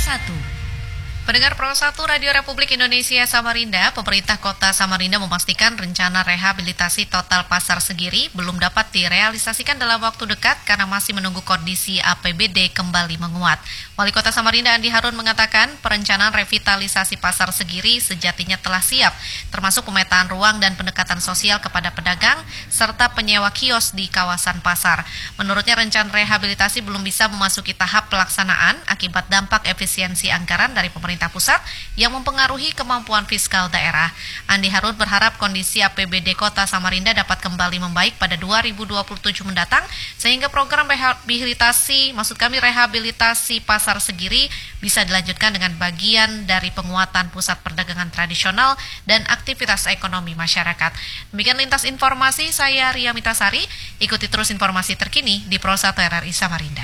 1. Pendengar Pro 1 Radio Republik Indonesia Samarinda, pemerintah kota Samarinda memastikan rencana rehabilitasi total Pasar Segiri belum dapat direalisasikan dalam waktu dekat karena masih menunggu kondisi APBD kembali menguat. Wali Kota Samarinda Andi Harun mengatakan perencanaan revitalisasi Pasar Segiri sejatinya telah siap, termasuk pemetaan ruang dan pendekatan sosial kepada pedagang serta penyewa kios di kawasan pasar. Menurutnya rencana rehabilitasi belum bisa memasuki tahap pelaksanaan akibat dampak efisiensi anggaran dari pemerintah pusat yang mempengaruhi kemampuan fiskal daerah. Andi Harun berharap kondisi APBD Kota Samarinda dapat kembali membaik pada 2027 mendatang sehingga program rehabilitasi Pasar Segiri bisa dilanjutkan dengan bagian dari penguatan pusat perdagangan tradisional dan aktivitas ekonomi masyarakat. Demikian lintas informasi, saya Ria Mitasari. Ikuti terus informasi terkini di Pro 1 RRI Samarinda.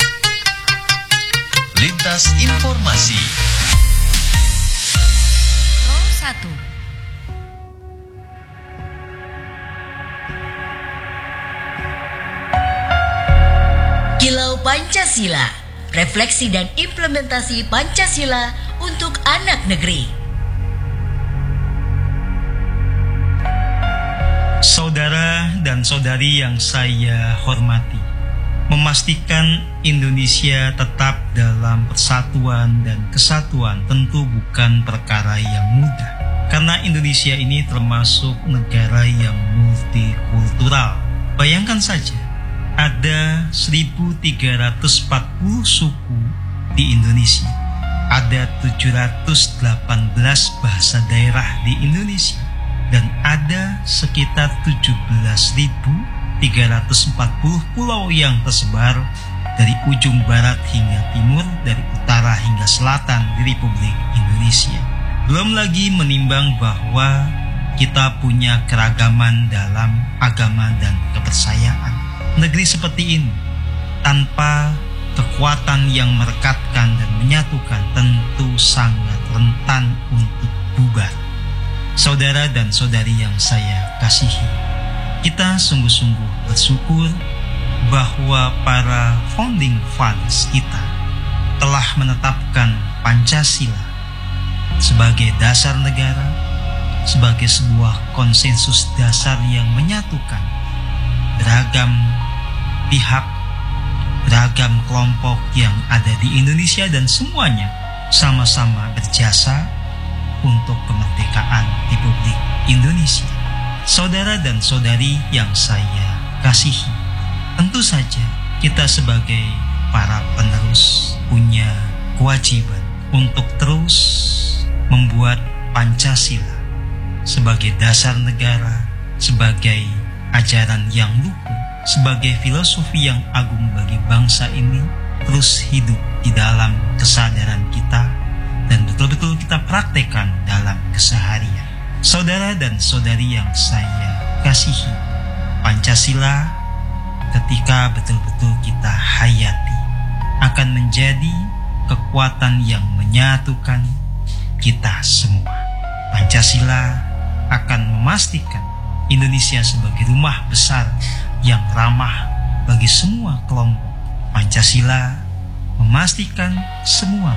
Lintas informasi. 1. Kilau Pancasila, refleksi dan implementasi Pancasila untuk anak negeri. Saudara dan saudari yang saya hormati, memastikan Indonesia tetap dalam persatuan dan kesatuan tentu bukan perkara yang mudah. Karena Indonesia ini termasuk negara yang multikultural. Bayangkan saja, ada 1.340 suku di Indonesia. Ada 718 bahasa daerah di Indonesia. Dan ada sekitar 17.340 pulau yang tersebar dari ujung barat hingga timur, dari utara hingga selatan di Republik Indonesia. Belum lagi menimbang bahwa kita punya keragaman dalam agama dan kepercayaan. Negeri seperti ini tanpa kekuatan yang merekatkan dan menyatukan tentu sangat rentan untuk bubar. Saudara dan saudari yang saya kasihi, kita sungguh-sungguh bersyukur bahwa para founding fathers kita telah menetapkan Pancasila sebagai dasar negara, sebagai sebuah konsensus dasar yang menyatukan beragam pihak, beragam kelompok yang ada di Indonesia dan semuanya sama-sama berjasa untuk kemerdekaan Republik Indonesia. Saudara dan saudari yang saya kasihi, tentu saja kita sebagai para penerus punya kewajiban untuk terus membuat Pancasila sebagai dasar negara, sebagai ajaran yang luhur, sebagai filosofi yang agung bagi bangsa ini terus hidup di dalam kesadaran kita dan betul-betul kita praktekkan dalam keseharian. Saudara dan saudari yang saya kasihi, Pancasila ketika betul-betul kita hayati akan menjadi kekuatan yang menyatukan kita semua. Pancasila akan memastikan Indonesia sebagai rumah besar yang ramah bagi semua kelompok. Pancasila memastikan semua